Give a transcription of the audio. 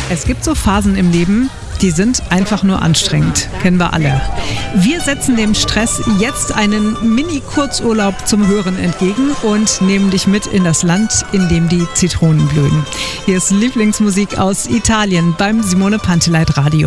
Es gibt so Phasen im Leben, die sind einfach nur anstrengend. Kennen wir alle. Wir setzen dem Stress jetzt einen Mini-Kurzurlaub zum Hören entgegen und nehmen dich mit in das Land, in dem die Zitronen blühen. Hier ist Lieblingsmusik aus Italien beim Simone Panteleit Radio.